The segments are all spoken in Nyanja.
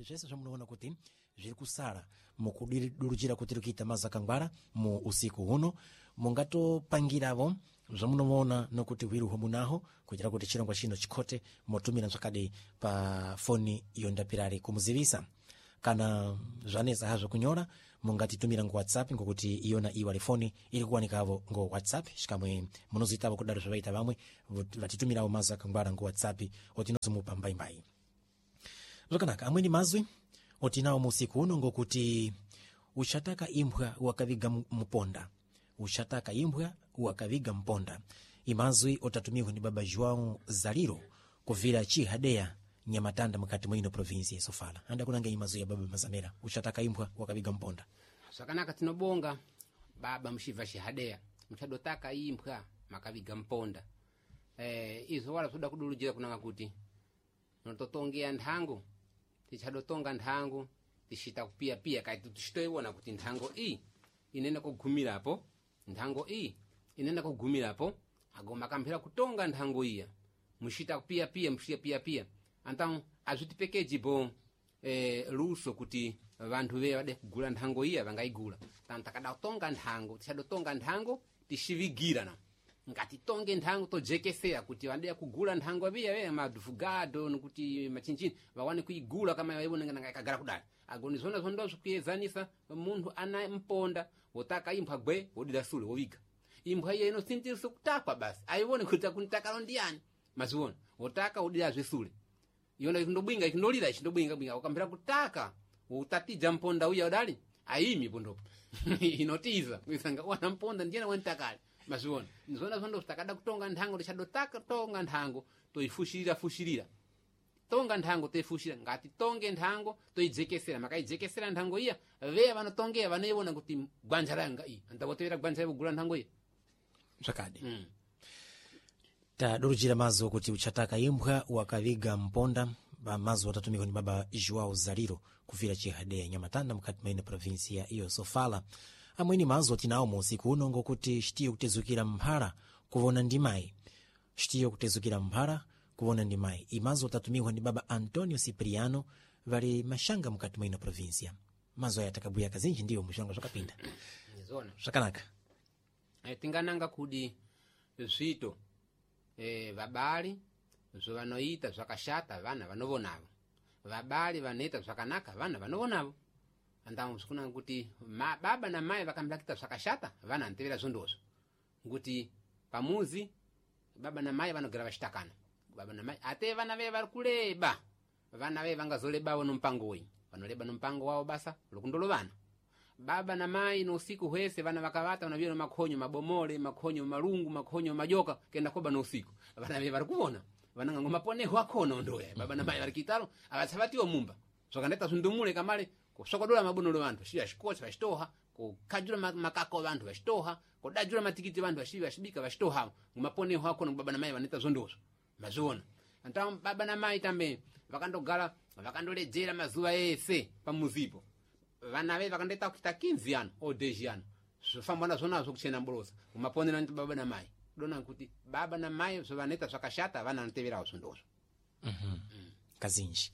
zvese zvamunoona kuti zviri kusala mukudurujira kuti rikuita mazakangwara mu usiku uno mungatopangiravo zvamunoona nokuti hwiruho munaho kuitira kuti chirongwa chino chikhote motumira zvakadai pa foni yondapirari kumuzivisa kana zvanesa hazvo kunyora mungatitumira ngo WhatsApp ngokuti iyona iwali foni iri kuwanikavo ngo WhatsApp shikamwe munozoitavo kudaro zvavaita vamwe vatitumirawo mazakangwara ngo WhatsApp otinozomupa mbaimbai. Zvakanaka amweni mazwi otinawo musiku uno ngokuti uchataka imbwa wakaviga muponda, uchataka imbwa wakaviga mponda. Imazwi otatumiwa ni baba João Zaliro kuvira Chihadeya Nyamatanda mukati mwino provinsi ya Sofala. Anda kunanga imazwi ya baba Mazamera uchataka imbwa wakaviga mponda. Sakanaka tinobonga baba mshiva Chihadeya mchadotaka imbwa makaviga mponda. Izo wala suda kudulujira kunanga kuti nototongea nthango tichadotonga nthango tishita kupia pia kati tushitoiwona kuti nthango iyi inenda kugumirapo nthango iyi inenda kugumirapo agoma kamphera kutonga nthango iya mushita kupia pia mshia pia antão azvitipekeji bo luso kuti vantu ve vade kugula nthango iya vangaigula tantakada kutonga nthango tichadotonga nthango tishivigira ngati tonge nthango tojekesera kuti vande kugula nthango via madvugado nokuti machinchini vawane kuigula kama vaibona ngana ikagara kudala agoni zona zondo zvikuyezanisa munhu ana mponda wotaka imbwa gwe wodida sule woviga imbwa iya inosintirisa kutakwa basi aione kuti kuntakalo ndiani maziona wotaka wodida zvesule yona ikindobwinga ikindolira ikindobwinga ukamphera kutaka utatija mponda uya udali aimi pondopo inotiza kuisanga wana mponda ndiye wantakale maziona nzona zondo takada kutonga nthango tichadotaka tonga nthango toifushirira tonga nthango toifushira ngati tonge nthango toijekesera makaijekesera nthango iya veya vanotongea vanoiona kuti gwanja ranga iyi andakotevera gwanja yekugula nthango iya zvakadi tadurujira mazo kuti uchataka imbwa wakaviga mponda mazo watatumika ni baba João Zaliro kuvira Chihadeya Nyamatanda mukati maina provinsi ya iyo Sofala. Amweni mazo tinawo musiku uno ngokuti shtiyo kutezukira mphara kuvona ndimai shtiyo kutezukira mphara kuvona ndimai imazo tatumiwa ni baba Antonio Cipriano vali mashanga mukati maina provinsia mazo yatakabuya kazinji ndiyo mushanga zvakapinda nizona zvakanaka tingananga kudi zvito vabali zvavanoita zvakashata vana vanovonavo vabali vanoita zvakanaka vana vanovonavo andamo zvikunanga kuti baba na mai vakamlakita zvakashata vana antevera zvondozvo nguti pamuzi baba na mai vanogara vachitakana baba na mai ate vana ve vari kuleba vana ve vangazolebawo nompango wenyu vanoleba nompango wavo basa lokundolo vana baba na mai no usiku hwese vana vakavata vanavira makhonyo mabomole makhonyo malungu makhonyo majoka kenda koba no usiku vana ve vari kuona vananga ngomaponeho akhona ondoya baba na mai vari kitalo avatsavatiwa mumba zvakaneta zvindumule kamale kushokodola mabonolo vantu shiya shikocha vashitoha kukajura makako vantu vashitoha kodajura matikiti vantu vashibika vashitoha ngomaponeho akhona baba na mai vaneta zvondozvo mazviona anta baba na mai tambe vakandogara vakandoledzera mazuva ese pamuzipo vana ve vakandeta kuita 15 ano odeji ano zvofamba nazvo kuchena mbolosa ngomaponera ndi baba na mai dona kuti baba na mai zvovaneta zvakashata vana vanoteverawo zvondozvo kazinji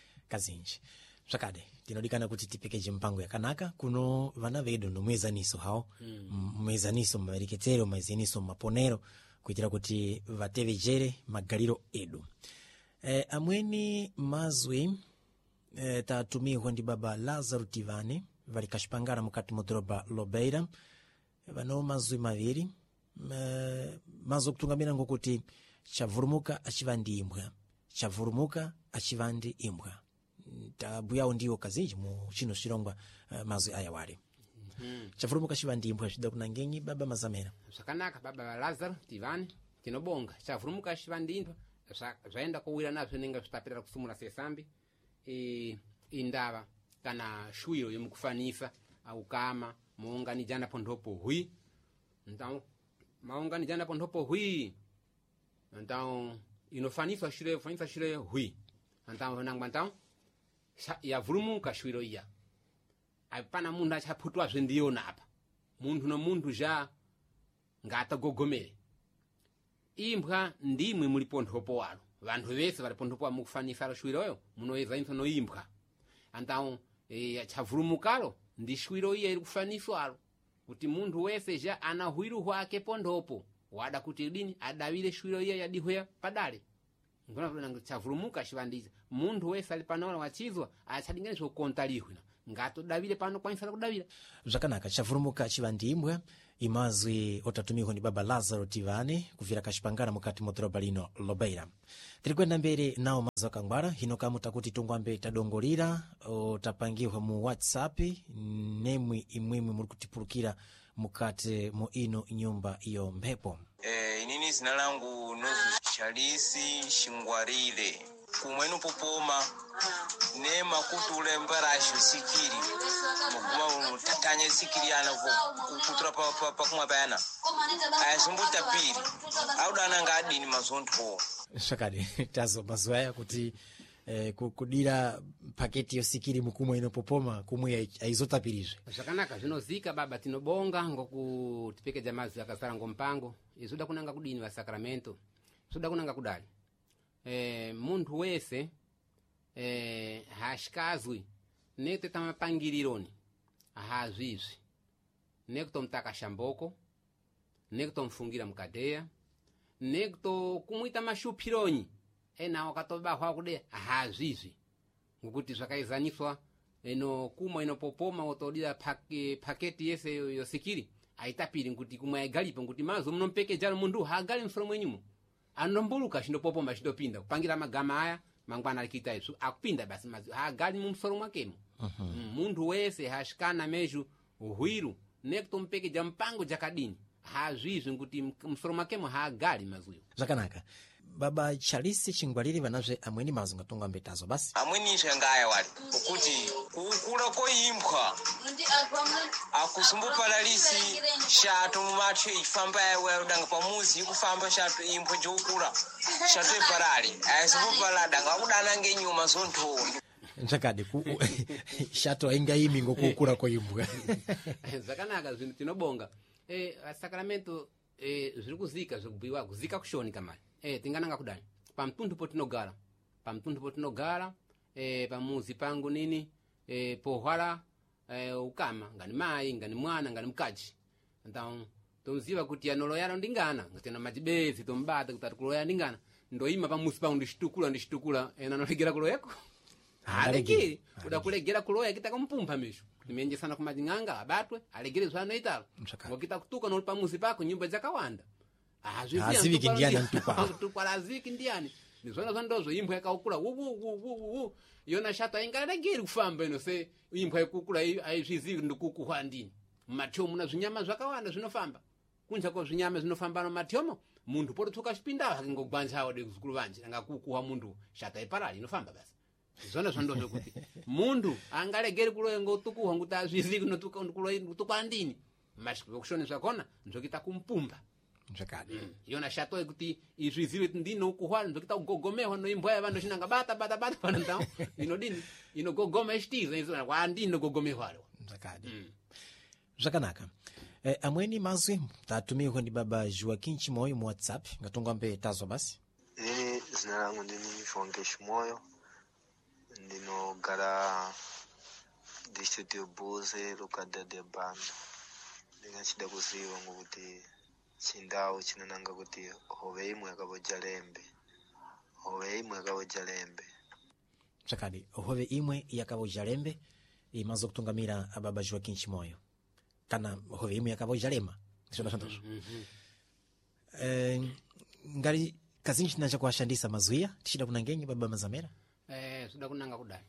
zvakade tinodikana kuti tipekeje mpango yakanaka kuno vana vedu nomwezaniso hawo mwezaniso mareketero mwezaniso maponero kuitira kuti vatevejere magaliro edu amweni mazwi tatumiwa ndi baba Lazaro Tivane vali kashipangara mukati modroba Lobeira vano mazwi maviri mazo kutungamira ngokuti chavurumuka achivandi imbwa chavurumuka achivandi imbwa tabuyawo ndiwo kazinji mu chino chirongwa mazwi aya wale chavurumuka chivandi imbwa zvida kunangenyi baba Mazamera zvakanaka baba Lazaro Tivane tinobonga chavurumuka chivandi imbwa zvaenda kuwira nazvo nenga zvitapira kusumura sesambi indava kana shwiro yemukufanisa au kama maunganijana pondopo hui então maunganijana pondopo hui então inofanisa shire hui então nangwa então yavurumuka shwiro iya apana munhu achaputwa zvendiona apa munhu no munhu ja ngata gogomere imbwa ndimwe muri pondopo walo vantu vese vari pondopo mukufanisa shwiro yo munoeza into no imbwa então chavulumukalo ndi shwiro iya ili kufaniswalo kuti munthu wese ja ana hwiru hwake pondopo wada kuti dini adawire shwiro iya yadihweya padale ngona chavulumuka chivandiza munthu wese ali panola wachizwa achadinganiso kontalihwina ngato davile pano kwanisana kudavira zvakanaka chavulumuka chivandimbwa imazwi otatumikwa ndi baba Lazaro Tivani kuvira kachipangana mukati modoroba lino Lobeira. Tiri kwenda mbere nawo mazo akangwara hino kamuta kuti tungwambe tadongolira otapangihwa mu WhatsApp nemwi imwimwi muri kutipulukira mukati mu ino nyumba iyo mphepo. Inini zina langu Nozu Chalisi Shingwarire kumwenu popoma nema kuti ulembarasho sikiri muguma tatanye sikiri ana kutura pakumwa payana ayazimbuta piri audana ngadini mazontho shakadi tazo mazwaya kuti kudira paketi yosikiri mukumwa ino popoma kumwe aizotapirizwe zvakanaka zvinozika baba tinobonga ngokutipeke mazi akasara ngompango izoda kunanga kudini va Sacramento zoda kunanga kudali munthu wese hashikazwi nekuteta mapangirironi ahazvizvi nekutomutaka shamboko nekutomfungira mukadeya nekutokumwita mashupironyi enawo katobahwa kude ahazvizvi ngokuti zvakaizaniswa eno kumwa inopopoma otodira paketi yese yosikiri aitapiri nguti kumwe aigalipo nguti mazo munompekejalo mundu hagali msoro mwenyumo anombuluka shindopopoma shindopinda kupangira magama aya mangwana alikita isu akupinda basi mazi hagali mumsoro mwakemo mundu wese hashikana meju uhwiru nekutompekeja mpango jakadini hazvizvi nguti msoro mwakemo hagali mazuyo zvakanaka baba Chalisi Chingwarire vanazve amweni mazo ngatonga mbetazo basi amweni zvangaya wali ukuti kukula koimbwa akusumbupalalisi shato mumathe ifamba yawe udanga pamuzi ikufamba shato imbwa jokula shato iparali ayisumbupalada ngakudana ngenyuma zontho nchakadi shato aingaimi ngokukula koimbwa zvakanaka zvinhu tinobonga Sacramento zviri kuzika zvokubhuyiwa kuzika kushoni kamari tingananga kudani pamtundu potinogara pamuzi pangu nini pohwala ukama ngani mai ngani mwana ngani mkaji então toziva kuti yanolo yalo ndingana ngatena majibezi tombata kuti kuloya ndingana ndoima pamuzi pangu ndishitukula enanolegera kuloyako alegere udakulegera kuloya kitaka mpumpa mesho timenjesana kumajinganga abatwe alegere zwana italo ngokita kutuka no pamuzi pako nyumba zakawanda aziviki ndiani mtupa tukwalaziki ndiani nizona zondozo imbwa yakakula yona shata ingalegeri kufamba ino se imbwa yakukula aizvizivi ndikukuhwa ndini matyo muna zvinyama zvakawanda zvinofamba kunja ko zvinyama zvinofamba no matyomo mundu potuka chipinda akingogwanja awo de kuzukuru vanje angakukuhwa mundu shata iparali inofamba basi zona zondozo kuti mundu angalegeri kuloya ngotukuhwa nguti azvizivi notuka ndikuloya ndini mashiko kushoni zvakona nzokita kumpumba zvakadi yona shato kuti izvizive ndino kuhwala ndokita kugogomewa no imbwa yavanhu shinanga bata pano ndao inodini inogogoma ishtiza izona kwa ndino gogomewa zvakadi zvakanaka amweni mazwi tatumikwa ndi baba Joaquim Chimoyo mu WhatsApp ngatongwambe tazo basi zina langu ndini Shonge Chimoyo ndinogara district yobuze lokada de banda ndingachida kuziva ngokuti chindawo chinananga kuti hove imwe yakavoja lembe zvakadi hove imwe yakavoja lembe imazo kutungamira ababa Joaquim Chimoyo kana hove imwe yakavoja lema ndishona santoso ngari kazinji chinacha kuashandisa mazuya tichida kunangenye baba Mazamera suda kunanga kudai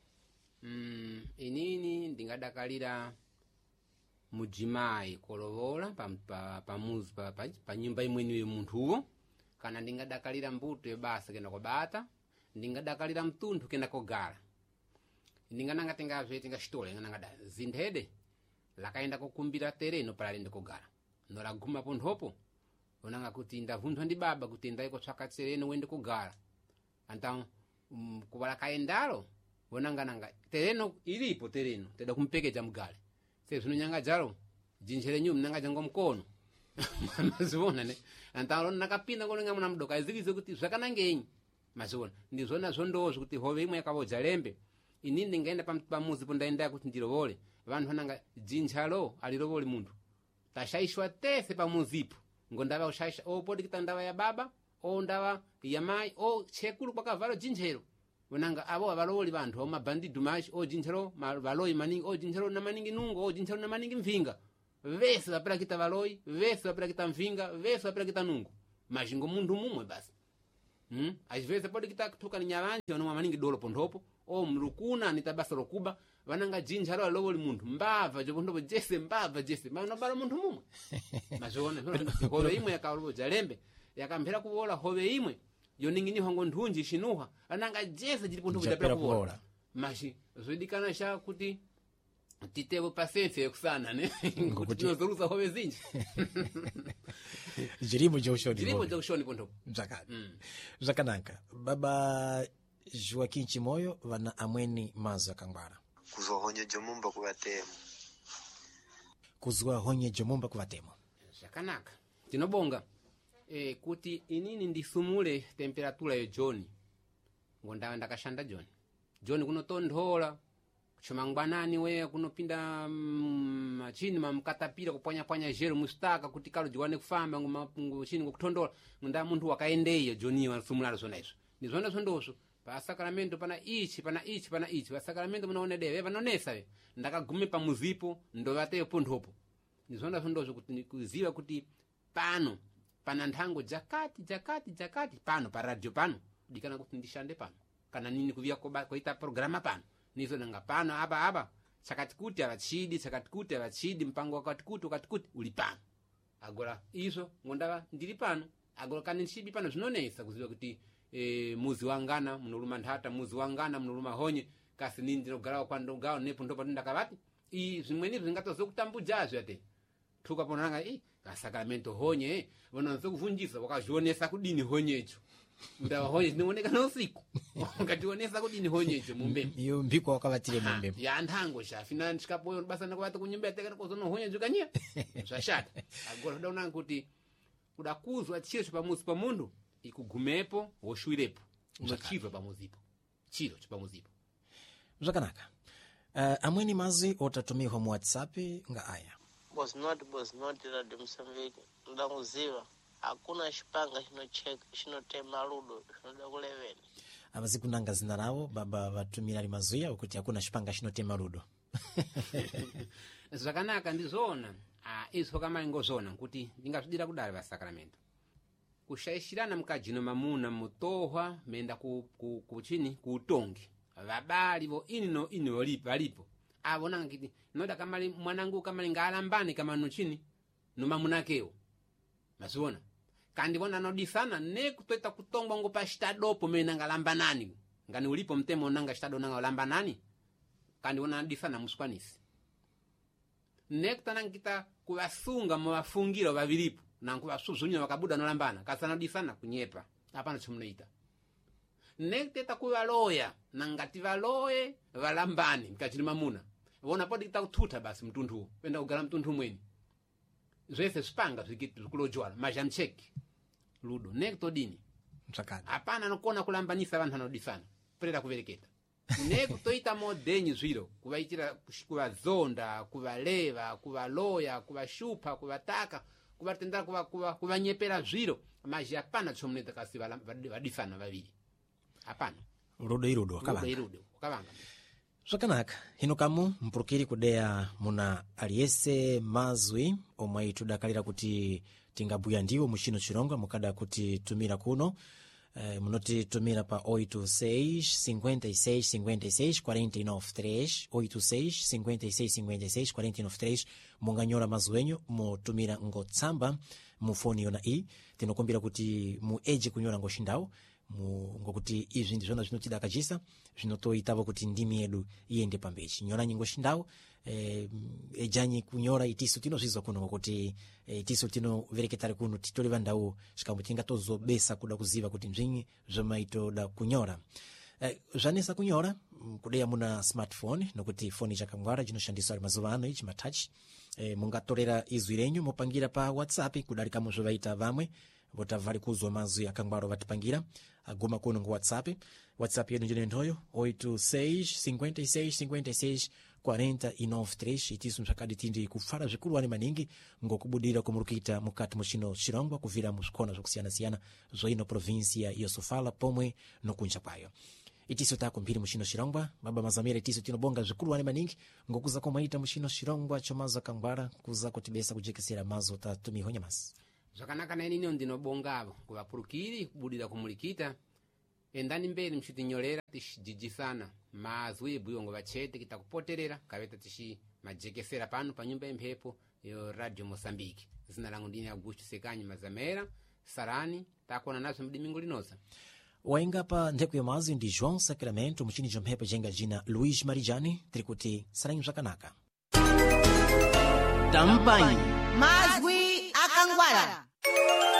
inini ndingadakalira mudzimai kolovola pamuzi pa nyumba imweni yemunthuwo kana ndingadakalira mbuto yebasa kena kobata ndingadakalira mtunthu kena kogala ndingananga tingashitola ngananga zindhede lakaenda kokumbira tereno palali kogala nolaguma ponthopo onanga kuti ndavunthwa ndi baba kuti ndaiko tsvaka tereno wende kogala então kuvala kaendalo onangananga tereno ilipo tereno teda kumpekeja mugale se zvinonyanga jaro jinjere nyu mnanga jango mkono mazivona ne antalo nakapinda konenga muna mdoka izikize kuti zvakanangenyi mazivona ndizona zvondozo kuti hove imwe yakavoja lembe inini ndingaenda pamuzi pondaenda kuti ndilovole vanhu vananga jinjalo alilovole munthu tashaishwa tese pamuzipo ngondava ushaisha podikita ndava ya baba ndava ya mai chekulu kwakavalo jinjero vananga avo avalovoli vanthu omabhandidu mashi jinjero valoyi maningi jinjero na maningi nungo jinjero na maningi mvinga vese vapirakita valoyi vese vapirakita mvinga vese vapirakita nungo mashingo munthu mumwe basi achivese podikita kutuka ni nyavanji vanomwa maningi dolo pondhopo mlukuna nita basa lokuba vananga jinjalo alovoli munthu mbava jopondhopo jese mbava jese manobala munthu mumwe mazona hove imwe yakalovo jalembe yakamphera kuvola hove imwe yoning'iniwa ngo nthunji xinuha ananga jese jili pondhopo japera kuvola mashi zoidikana xa kuti titevo pasense yokusana ne kuti tinozolusa hove zinji jirimo jaushoni pondhopo zvakanaka baba Joaquim Chimoyo vana amweni mazo akangwara kuzwa honye jomumba kuvatemo zvakanaka tinobonga kuti inini ndisumule temperatura yo John ngondava ndakashanda John kunotondhola kuchomangwanani weya kunopinda machini mamkatapira kupwanya jero mustaka kuti kalo jiwane kufamba nguchini ngokutondhola ngunda munthu wakaendeyo John wasumulalo zona izo ndizona zondoso pa Sacramento pana ichi pa Sacramento munaone deve vanonesa ndakagume pamuzipo ndovateyo pondhopo ndizona zondoso kuti nikuziva kuti pano pana nthango jakati pano pa radio pano dikana kuti ndishande pano kana nini kuvia koita programa pano nizo nanga pano apa chakati kuti avachidi mpango wakati kuti uli pano agora izo ngondava ndili pano agora kana nchidi pano zvinonesa kuziva kuti muzi wangana munoluma nthata muzi wangana munoluma honye kasi nini ndinogarawo kwandogao nepo ndo patindakavati zvimweni zvingatozokutambujazvo ate thuka ponanga Sacramento honye vanonse kuvunjisa wakazvionesa kudini honyecho ndava honye zvinoonekana usiku ukationesa kudini honyecho mumbe iyo mbiko wakavatire mumbe ya nthango xafina ndikapoyo basa nakuvata kunyumba yatekana kozono honyecho kanyia zvashata agora kudaonanga kuti kudakuzwa chiro pamuzi pamundu ikugumepo woshwirepo unochirwa pamuzipo chiro chapamuzipo zvakanaka amweni mazwi otatumirwa mu WhatsApp nga aya was not radio Msambiki ndakuziva hakuna xipanga xinotema ludo xinoda kuleveni avazi kunanga zina rawo baba vatumira ali mazwi okuti hakuna xipanga xinotema ludo zvakanaka ndizona izo kama ingozona kuti ndingazvidira kudala va Sacramento kushayishirana mukajino mamuna mutohwa menda kuchini kuutongi vabali vo ini valipo avonanga kiti noda kamali mwanangu kamali ngalambane kama nuchini numamunakeo masiona kandi vona nodisana nekutoita kutongwa ngo pa shtadopo mena ngalambanani ngani ulipo mtemo nanga shtado nanga lambanani kandi vona nodisana muskwanisi nekutana kita kuvasunga mwafungira vavilipo nanku vasuzunya vakabuda nolambana kasana nodisana kunyepa apana chumunoita nekuteta kuvaloya nangati valoye valambani mkachini mamuna vona podi kututa basi mtundu penda kugala mtundu mweni zvese spanga zvikulojwala majamcheki ludo nekutodini apana nokona kulambanisa vanhu vanodisana prera kuvereketa nekutoita modenyi zviro kuvaitira kuvazonda kuvaleva kuvaloya kuvashupa kuvataka kuvatendera kuvanyepera zviro maji apana chomuneta kasi vadisana vaviri apana rudo irudo wakavanga zvakanaka hino kamu mpurukiri kudeya muna aliyese mazwi omwe tudakalira kuti tingabuya ndiwo muchino chironga mukada kuti tumira kuno munoti tumira pa 86565649 86565649 munganyora mazwi enyu mutumira ngotsamba mu foni yona tinokumbira kuti mu eje kunyora ngoshindawo ngokuti izvi ndizvona zvinotidakachisa zvinotoitavo kuti ndimi yedu iyende pambechi nyora nyingo shindawo ejanyi kunyora itiso tinozvizwa kuno ngokuti itiso tinovereketari kuno titori vandawo zvikambo tingatozobesa kuda kuziva kuti mzvinyi zvomaitoda kunyora zvanesa kunyora kudeya muna smartphone nokuti foni chakangwara chinoshandiswa ari mazuva ano ichi matouch mungatorera izwi renyu mopangira pa WhatsApp kudarika muzvovaita vamwe botavali kuzwa mazwi akangwaro vatipangira agoma kuno ngo whatsapp yedu njene ntoyo 86565640 itiso msakadi tindi kufara zvikulu wani maningi ngokubudira kumurukita mukati muchino chirongwa kuvira muzvikona zvokusiyana-siyana zoino provinsia iyo Sofala pomwe nokunja kwayo. Itiso takumbiri muchino chirongwa baba mazamira itiso tinobonga zvikulu wani maningi ngokuza komaita muchino chirongwa chomazo akangwara kuza kutibesa kujekesera mazo tatumiho nyamasi. Zvakanaka na inini ndinobonga avo kuvapurukiri kubudira kumulikita endani mberi mchitinyorera tishijijisana mazwi ebuyongo vachete kitakupoterera kaveta tishi majekesera pano panyumba yemphepo yo Radio Mosambiki. Zina langu ndini Augusto Sekanyi Mazamera Sarani takuona nazo mdimingo linosa. Wainga pa ndheku ya mazi ndi João Sacramento muchini cha mphepo jenga jina Luiz Marijani trikuti saranyu zvakanaka. Tampanyi mazwi akangwara.